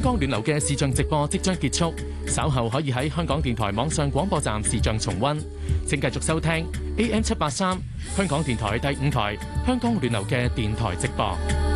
港暖流嘅視像直播即將結束，稍後可以喺香港電台網上廣播站視像重溫。請繼續收聽 AM 783香港電台第5台香港暖流嘅電台直播。